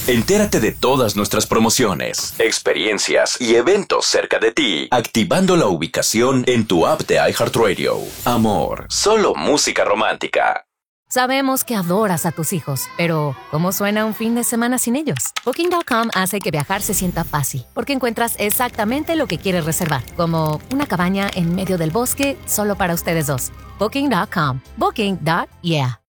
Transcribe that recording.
Entérate de todas nuestras promociones, experiencias y eventos cerca de ti, activando la ubicación en tu app de iHeartRadio. Amor, solo música romántica. Sabemos que adoras a tus hijos, pero ¿cómo suena un fin de semana sin ellos? Booking.com hace que viajar se sienta fácil, porque encuentras exactamente lo que quieres reservar, como una cabaña en medio del bosque solo para ustedes dos. Booking.com. Booking.yeah.